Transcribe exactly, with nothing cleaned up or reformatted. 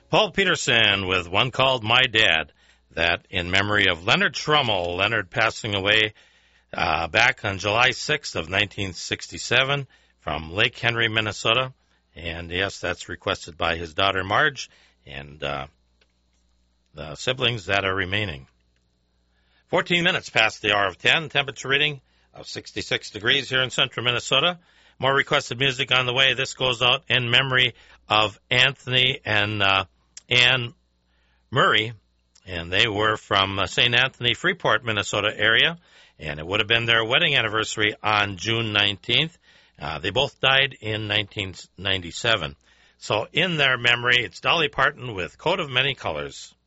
Paul Peterson with one called My Dad, that in memory of Leonard Schrummel. Leonard passing away uh, back on July sixth of nineteen sixty-seven from Lake Henry, Minnesota. And, yes, that's requested by his daughter Marge and uh, the siblings that are remaining. fourteen minutes past the hour of ten, temperature reading of sixty-six degrees here in central Minnesota. More requested music on the way. This goes out in memory of Anthony and uh, Ann Murray, and they were from uh, Saint Anthony, Freeport, Minnesota area, and it would have been their wedding anniversary on June nineteenth. Uh, they both died in nineteen ninety-seven. So in their memory, it's Dolly Parton with Coat of Many Colors.